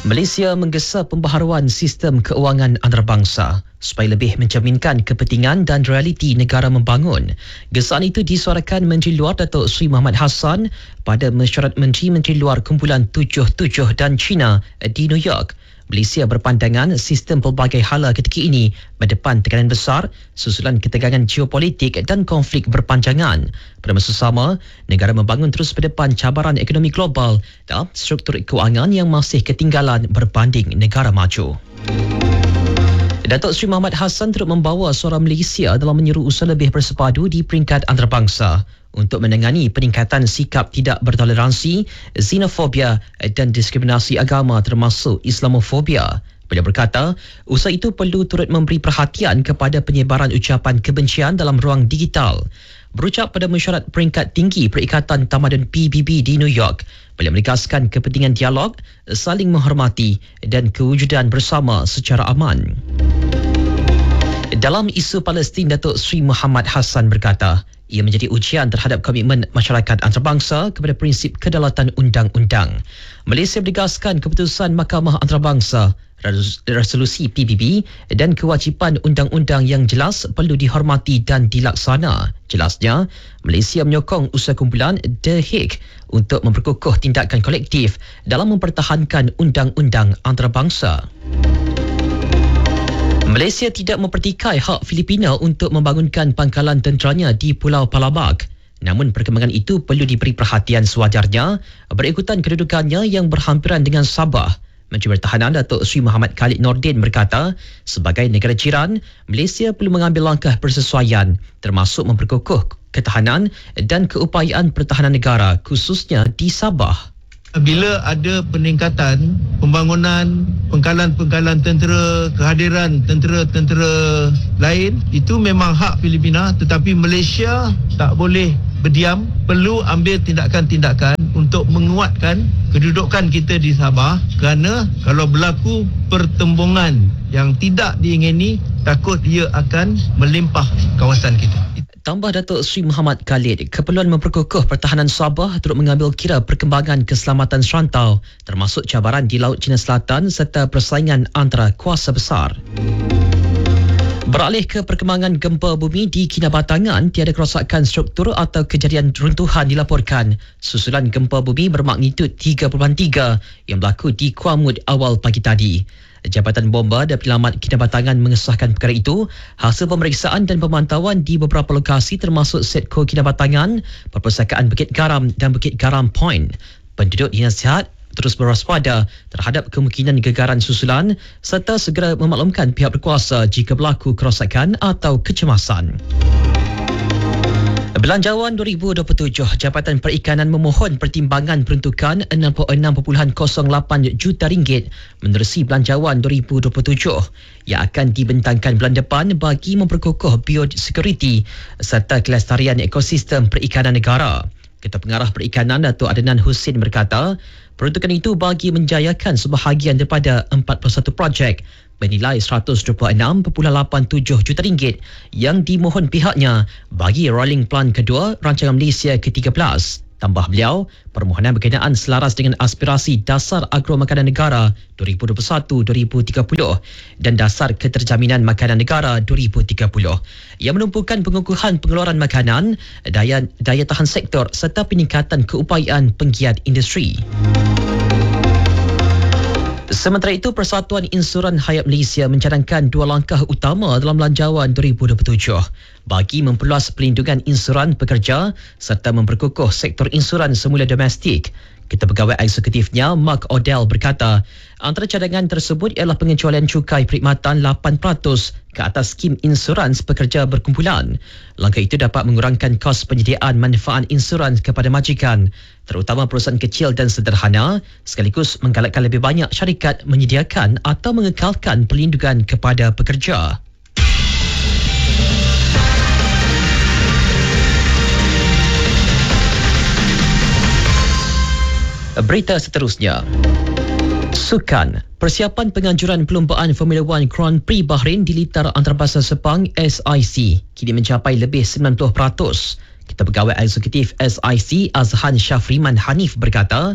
Malaysia menggesa pembaharuan sistem keuangan antarabangsa supaya lebih mencerminkan kepentingan dan realiti negara membangun. Gesaan itu disuarakan Menteri Luar Datuk Seri Mohamad Hassan pada mesyuarat Menteri-Menteri Luar Kumpulan 77 dan China di New York. Malaysia berpandangan sistem pelbagai hala ketika ini berdepan tekanan besar susulan ketegangan geopolitik dan konflik berpanjangan. Pada masa sama, negara membangun terus berdepan cabaran ekonomi global dalam struktur keuangan yang masih ketinggalan berbanding negara maju. Datuk Seri Mohamad Hassan turut membawa suara Malaysia dalam menyeru usaha lebih bersepadu di peringkat antarabangsa untuk menangani peningkatan sikap tidak bertoleransi, xenofobia dan diskriminasi agama termasuk Islamofobia. Beliau berkata, usaha itu perlu turut memberi perhatian kepada penyebaran ucapan kebencian dalam ruang digital. Berucap pada mesyuarat peringkat tinggi Perikatan Tamadun PBB di New York, beliau menegaskan kepentingan dialog, saling menghormati dan kewujudan bersama secara aman. Dalam isu Palestin, Datuk Seri Mohamad Hassan berkata, ia menjadi ujian terhadap komitmen masyarakat antarabangsa kepada prinsip kedaulatan undang-undang. Malaysia menegaskan keputusan Mahkamah Antarabangsa, resolusi PBB dan kewajipan undang-undang yang jelas perlu dihormati dan dilaksana. Jelasnya, Malaysia menyokong usaha kumpulan The Hague untuk memperkukuh tindakan kolektif dalam mempertahankan undang-undang antarabangsa. Malaysia tidak mempertikai hak Filipina untuk membangunkan pangkalan tenteranya di Pulau Palabak. Namun perkembangan itu perlu diberi perhatian sewajarnya berikutan kedudukannya yang berhampiran dengan Sabah. Menteri Pertahanan Datuk Seri Muhammad Khalid Nordin berkata, sebagai negara jiran, Malaysia perlu mengambil langkah persesuaian termasuk memperkukuh ketahanan dan keupayaan pertahanan negara khususnya di Sabah. Bila ada peningkatan pembangunan pangkalan-pangkalan tentera, kehadiran tentera-tentera lain, itu memang hak Filipina, tetapi Malaysia tak boleh berdiam, perlu ambil tindakan-tindakan untuk menguatkan kedudukan kita di Sabah, kerana kalau berlaku pertembungan yang tidak diingini, takut ia akan melimpah kawasan kita. Tambah Datuk Seri Muhammad Khalid, keperluan memperkukuh pertahanan Sabah turut mengambil kira perkembangan keselamatan serantau termasuk cabaran di Laut Cina Selatan serta persaingan antara kuasa besar. Beralih ke perkembangan gempa bumi di Kinabatangan, tiada kerosakan struktur atau kejadian runtuhan dilaporkan susulan gempa bumi bermagnitud 3.3 yang berlaku di Kuamud awal pagi tadi. Jabatan Bomba dan Penyelamat Kinabatangan mengesahkan perkara itu hasil pemeriksaan dan pemantauan di beberapa lokasi termasuk Setco Kinabatangan, Perpustakaan Bukit Garam dan Bukit Garam Point. Penduduk dinasihat terus berwaspada terhadap kemungkinan gegaran susulan serta segera memaklumkan pihak berkuasa jika berlaku kerosakan atau kecemasan. Belanjawan 2027, Jabatan Perikanan memohon pertimbangan peruntukan 66.08 juta ringgit menerusi Belanjawan 2027 yang akan dibentangkan bulan depan bagi memperkukuh biosecurity serta kelestarian ekosistem perikanan negara. Ketua Pengarah Perikanan Datuk Adnan Husin berkata, peruntukan itu bagi menjayakan sebahagian daripada 41 projek bernilai 126.87 juta ringgit yang dimohon pihaknya bagi Rolling Plan kedua Rancangan Malaysia ke-13. Tambah beliau, permohonan berkenaan selaras dengan aspirasi Dasar Agro Makanan Negara 2021-2030 dan Dasar Keterjaminan Makanan Negara 2030 yang menumpukan pengukuhan pengeluaran makanan, daya tahan sektor serta peningkatan keupayaan penggiat industri. Sementara itu, Persatuan Insuran Hayat Malaysia mencadangkan dua langkah utama dalam Belanjawan 2027 bagi memperluas pelindungan insuran pekerja serta memperkukuh sektor insuran semula domestik. Ketua Pegawai Eksekutifnya, Mark Odell berkata, antara cadangan tersebut ialah pengecualian cukai perkhidmatan 8% ke atas skim insurans pekerja berkumpulan. Langkah itu dapat mengurangkan kos penyediaan manfaat insurans kepada majikan, terutama perusahaan kecil dan sederhana, sekaligus menggalakkan lebih banyak syarikat menyediakan atau mengekalkan perlindungan kepada pekerja. Berita seterusnya. Sukan. Persiapan penganjuran perlumbaan Formula 1 Grand Prix Bahrain di litar antarabangsa Sepang SIC kini mencapai lebih 90%. Ketua Pegawai Eksekutif SIC Azhan Syafriman Hanif berkata,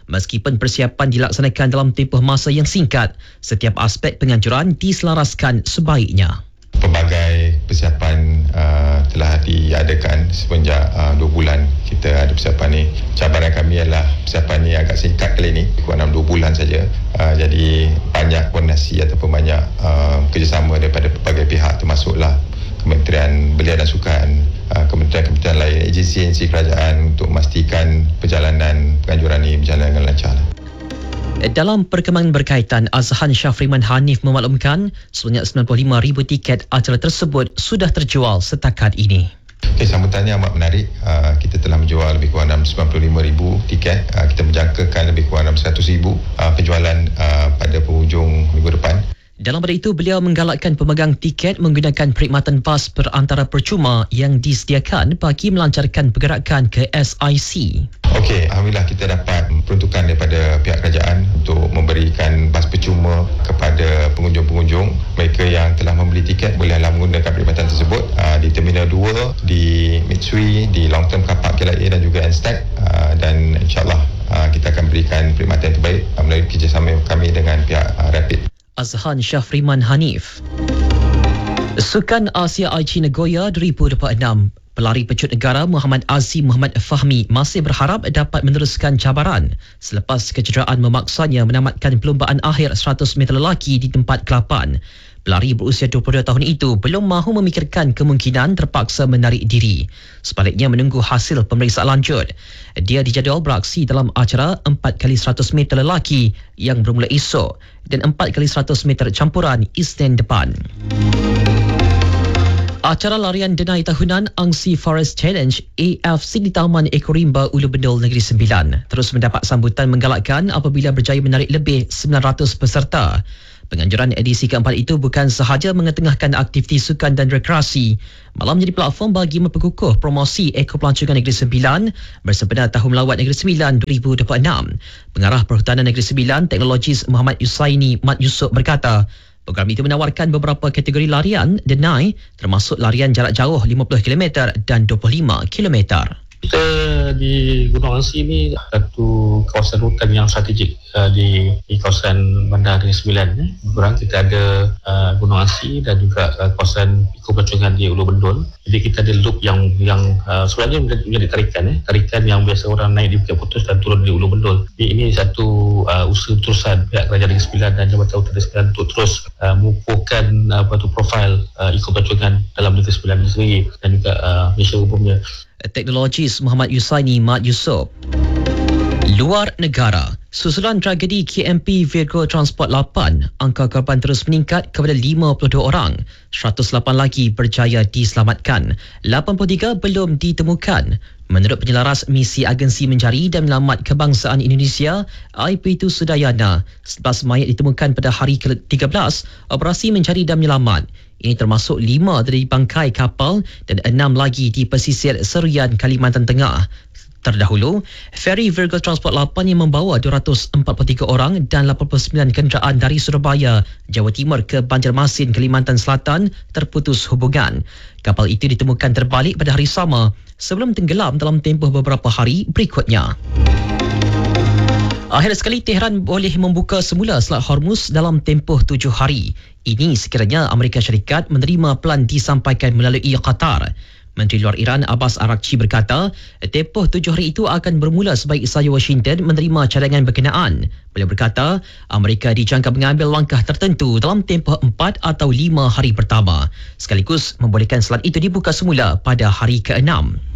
Meskipun persiapan dilaksanakan dalam tempoh masa yang singkat, setiap aspek penganjuran diselaraskan sebaiknya. Pelbagai persiapan telah diadakan semenjak 2 bulan kita ada persiapan ni. Cabaran kami adalah persiapan ni agak singkat kali ni, kurang 2 bulan saja. Jadi banyak koordinasi ataupun banyak kerjasama daripada pelbagai pihak, termasuklah Kementerian Belia dan Sukan, kementerian-kementerian lain, agensi kerajaan untuk memastikan perjalanan penganjuran ini berjalan dengan lancar. Dalam perkembangan berkaitan, Azhan Syafriman Hanif memaklumkan sebanyak 95,000 tiket acara tersebut sudah terjual setakat ini. Sambutannya amat menarik. Kita telah menjual lebih kurang 95,000 tiket. Kita menjangkakan lebih kurang 100,000 penjualan pada penghujung minggu depan. Dalam pada itu, beliau menggalakkan pemegang tiket menggunakan perkhidmatan bas perantara percuma yang disediakan bagi melancarkan pergerakan ke SIC. Okey, alhamdulillah kita dapat peruntukan daripada pihak kerajaan untuk memberikan bas percuma kepada pengunjung-pengunjung. Mereka yang telah membeli tiket bolehlah menggunakan perkhidmatan tersebut di Terminal 2, di Mitsui, di Long Term Car Park KLIA dan juga Anstag, dan insyaAllah kita akan berikan perkhidmatan yang terbaik melalui kerjasama kami dengan pihak Rapid. Azhan Syafriman Hanif. Sukan Asia Aichi Nagoya 2026. Pelari pecut negara Muhammad Azim Muhammad Fahmi masih berharap dapat meneruskan cabaran selepas kecederaan memaksanya menamatkan perlombaan akhir 100 meter lelaki di tempat ke-8. Pelari berusia 22 tahun itu belum mahu memikirkan kemungkinan terpaksa menarik diri. Sebaliknya menunggu hasil pemeriksaan lanjut. Dia dijadual beraksi dalam acara 4x100 meter lelaki yang bermula esok dan 4x100 meter campuran Isnin depan. Acara larian denai tahunan Angsi Forest Challenge AFC di Taman Ekorimba Ulu Bendul Negeri Sembilan terus mendapat sambutan menggalakkan apabila berjaya menarik lebih 900 peserta. Penganjuran edisi keempat itu bukan sahaja mengetengahkan aktiviti sukan dan rekreasi, malah menjadi platform bagi memperkukuh promosi ekopelancongan Negeri Sembilan bersempena Tahun Melawat Negeri Sembilan 2026. Pengarah Perhutanan Negeri Sembilan Teknologis Muhammad Yusaini Mat Yusof berkata, program itu menawarkan beberapa kategori larian denai termasuk larian jarak jauh 50 km dan 25 km. Kita di Gunung Angsi ni satu kawasan hutan yang strategik di kawasan Bandar Negeri Sembilan. Kurang kita ada Gunung Angsi dan juga kawasan ekopelancongan di Ulu Bendul. Jadi kita ada loop yang sebenarnya menjadi tarikan yang biasa orang naik di Bukit Putus dan turun di Ulu Bendul. Jadi ini satu usaha terusan pihak Kerajaan Negeri Sembilan dan Jabatan Hutan Negeri Sembilan untuk terus mengukuhkan profil ekopelancongan dalam Negeri Sembilan sendiri dan juga Malaysia umumnya. Teknologis Muhammad Yusaini Mat Yusof. Luar negara, susulan tragedi KMP Virgo Transport 8, angka korban terus meningkat kepada 52 orang. 108 lagi berjaya diselamatkan. 83 belum ditemukan. Menurut penyelaras Misi Agensi Mencari dan Menyelamat Kebangsaan Indonesia, IP2 Sudayana, 11 mayat ditemukan pada hari ke-13 operasi mencari dan menyelamat. Ini termasuk 5 dari bangkai kapal dan 6 lagi di pesisir Serian, Kalimantan Tengah. Terdahulu, feri Virgo Transport 8 yang membawa 243 orang dan 89 kenderaan dari Surabaya, Jawa Timur ke Banjarmasin, Kalimantan Selatan terputus hubungan. Kapal itu ditemukan terbalik pada hari sama sebelum tenggelam dalam tempoh beberapa hari berikutnya. Akhir sekali, Tehran boleh membuka semula Selat Hormuz dalam tempoh 7 hari. Ini sekiranya Amerika Syarikat menerima pelan disampaikan melalui Qatar. Menteri Luar Iran Abbas Araghchi berkata, tempoh 7 hari itu akan bermula sebaik saya Washington menerima cadangan berkenaan. Beliau berkata, Amerika dijangka mengambil langkah tertentu dalam tempoh 4 atau 5 hari pertama, sekaligus membolehkan selat itu dibuka semula pada hari ke-6.